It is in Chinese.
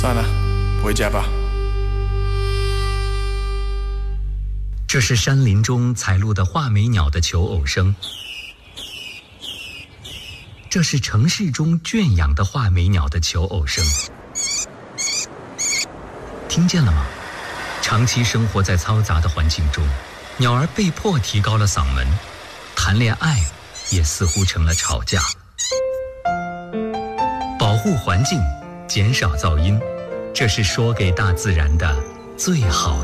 算了，回家吧。 这是山林中采录的画眉鸟的求偶声，这是城市中圈养的画眉鸟的求偶声。听见了吗？长期生活在嘈杂的环境中，鸟儿被迫提高了嗓门，谈恋爱也似乎成了吵架。保护环境，减少噪音，这是说给大自然的最好